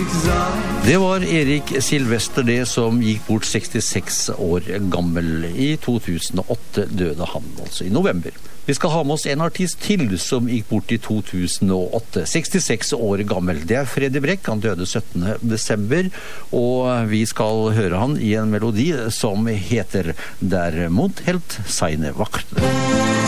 Det var Erik Sylvester det som gikk bort 66 år gammel. I 2008 døde han, altså i november. Vi skal ha med oss en artist til som gikk bort i 2008, 66 år gammel. Det er Freddy Brekk, han døde 17. desember, og vi skal høre han i en melodi som heter Der Mond helt seine vakt.